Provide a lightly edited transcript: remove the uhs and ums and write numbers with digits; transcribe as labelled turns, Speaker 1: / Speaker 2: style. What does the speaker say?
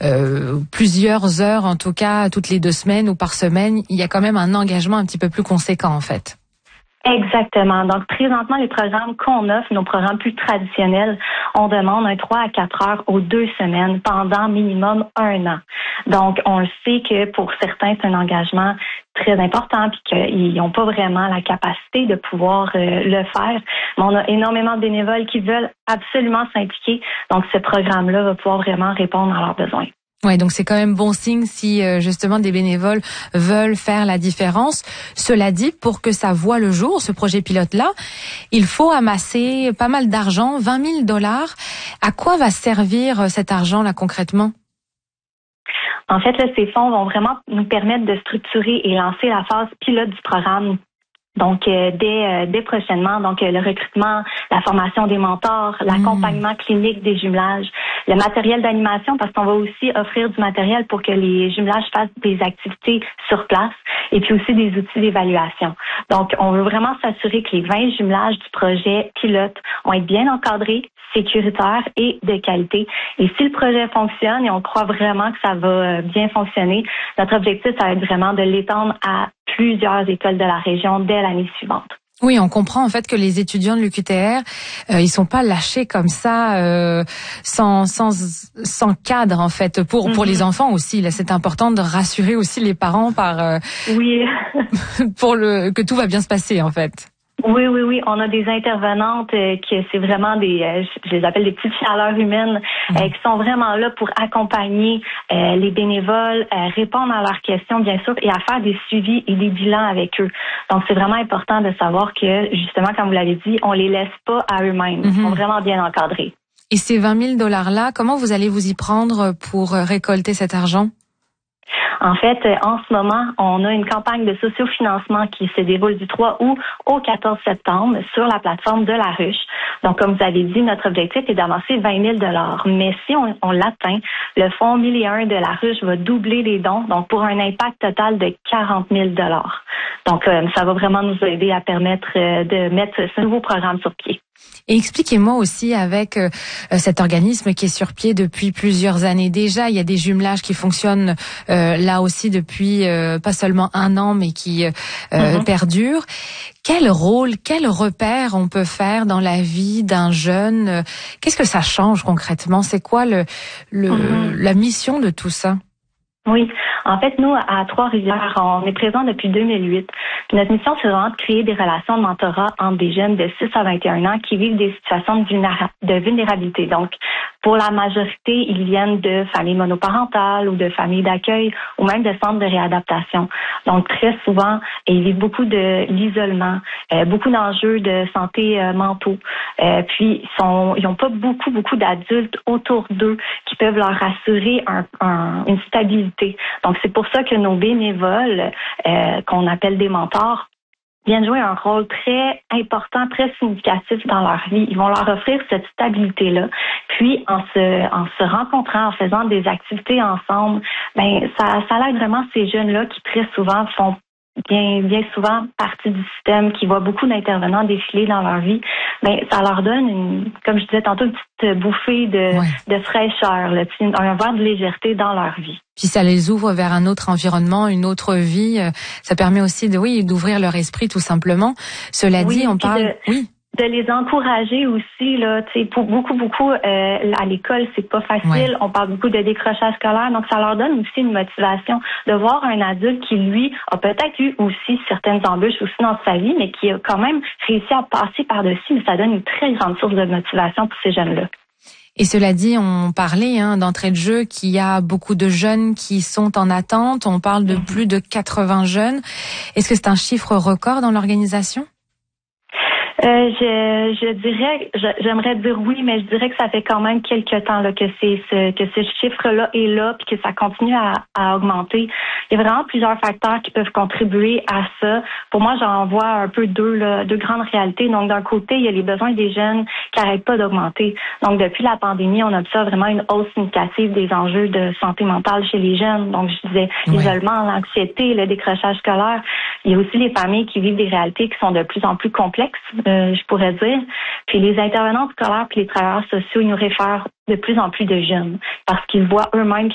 Speaker 1: plusieurs heures, en tout cas toutes les 2 semaines ou par semaine, il y a quand même un engagement un petit peu plus conséquent en fait.
Speaker 2: Exactement. Donc, présentement, les programmes qu'on offre, nos programmes plus traditionnels, on demande un 3 à 4 heures aux 2 semaines pendant minimum 1 an. Donc, on le sait que pour certains, c'est un engagement très important puis qu'ils n'ont pas vraiment la capacité de pouvoir le faire. Mais on a énormément de bénévoles qui veulent absolument s'impliquer. Donc, ce programme-là va pouvoir vraiment répondre à leurs besoins.
Speaker 1: Ouais, donc c'est quand même bon signe si justement des bénévoles veulent faire la différence. Cela dit, pour que ça voie le jour, ce projet pilote-là, il faut amasser pas mal d'argent, $20,000. À quoi va servir cet argent-là concrètement?
Speaker 2: En fait, là, ces fonds vont vraiment nous permettre de structurer et lancer la phase pilote du programme. Donc, dès prochainement, donc le recrutement, la formation des mentors, l'accompagnement clinique des jumelages, le matériel d'animation, parce qu'on va aussi offrir du matériel pour que les jumelages fassent des activités sur place et puis aussi des outils d'évaluation. Donc, on veut vraiment s'assurer que les 20 jumelages du projet pilote vont être bien encadrés, sécuritaires et de qualité. Et si le projet fonctionne, et on croit vraiment que ça va bien fonctionner, notre objectif, ça va être vraiment de l'étendre à plusieurs écoles de la région dès l'année suivante.
Speaker 1: Oui, on comprend en fait que les étudiants de l'UQTR, ils sont pas lâchés comme ça, sans cadre en fait. Pour les enfants aussi, là, c'est important de rassurer aussi les parents
Speaker 2: oui,
Speaker 1: que tout va bien se passer en fait.
Speaker 2: Oui. On a des intervenantes qui c'est vraiment je les appelle des petites chaleurs humaines, qui sont vraiment là pour accompagner les bénévoles, répondre à leurs questions bien sûr et à faire des suivis et des bilans avec eux. Donc c'est vraiment important de savoir que justement, comme vous l'avez dit, on les laisse pas à eux-mêmes. Ils sont vraiment bien encadrés.
Speaker 1: Et ces $20,000 là, comment vous allez vous y prendre pour récolter cet argent?
Speaker 2: En fait, en ce moment, on a une campagne de sociofinancement qui se déroule du 3 août au 14 septembre sur la plateforme de La Ruche. Donc, comme vous avez dit, notre objectif est d'avancer $20,000. Mais si on l'atteint, le fonds 1001 de La Ruche va doubler les dons, donc pour un impact total de $40,000. Donc, ça va vraiment nous aider à permettre de mettre ce nouveau programme sur pied.
Speaker 1: Et expliquez-moi aussi avec cet organisme qui est sur pied depuis plusieurs années déjà, il y a des jumelages qui fonctionnent là aussi depuis pas seulement 1 an mais qui perdurent. Quel rôle, quel repère on peut faire dans la vie d'un jeune? Qu'est-ce que ça change concrètement? C'est quoi la mission de tout ça?
Speaker 2: Oui. En fait, nous, à Trois-Rivières, on est présent depuis 2008. Puis notre mission, c'est vraiment de créer des relations de mentorat entre des jeunes de 6 à 21 ans qui vivent des situations de vulnérabilité. Donc, pour la majorité, ils viennent de familles monoparentales ou de familles d'accueil ou même de centres de réadaptation. Donc, très souvent, ils vivent beaucoup de l'isolement, beaucoup d'enjeux de santé mentaux. Puis, ils n'ont pas beaucoup d'adultes autour d'eux qui peuvent leur assurer une stabilité. Donc, c'est pour ça que nos bénévoles, qu'on appelle des mentors, viennent jouer un rôle très important, très significatif dans leur vie. Ils vont leur offrir cette stabilité-là. Puis, en se rencontrant, en faisant des activités ensemble, ça aide vraiment ces jeunes-là qui très souvent font bien souvent partie du système, qui voit beaucoup d'intervenants défiler dans leur vie. Ça leur donne comme je disais tantôt, une petite bouffée de fraîcheur, un verre de légèreté dans leur vie.
Speaker 1: Puis ça les ouvre vers un autre environnement, une autre vie. Ça permet aussi d'ouvrir leur esprit tout simplement. Cela dit, on parle...
Speaker 2: De les encourager aussi, là, tu sais, pour beaucoup, à l'école, c'est pas facile. Ouais. On parle beaucoup de décrochage scolaire, donc ça leur donne aussi une motivation de voir un adulte qui, lui, a peut-être eu aussi certaines embûches aussi dans sa vie, mais qui a quand même réussi à passer par-dessus, mais ça donne une très grande source de motivation pour ces jeunes-là.
Speaker 1: Et cela dit, on parlait d'entrée de jeu qu'il y a beaucoup de jeunes qui sont en attente. On parle de plus de 80 jeunes. Est-ce que c'est un chiffre record dans l'organisation?
Speaker 2: Je dirais, j'aimerais dire oui, mais je dirais que ça fait quand même quelques temps là, que ce chiffre-là est là puis que ça continue à augmenter. Il y a vraiment plusieurs facteurs qui peuvent contribuer à ça. Pour moi, j'en vois un peu deux grandes réalités. Donc, d'un côté, il y a les besoins des jeunes qui n'arrêtent pas d'augmenter. Donc, depuis la pandémie, on observe vraiment une hausse significative des enjeux de santé mentale chez les jeunes. Donc, je disais l'isolement, l'anxiété, le décrochage scolaire. Il y a aussi les familles qui vivent des réalités qui sont de plus en plus complexes, je pourrais dire. Puis les intervenants scolaires puis les travailleurs sociaux, ils nous réfèrent de plus en plus de jeunes parce qu'ils voient eux-mêmes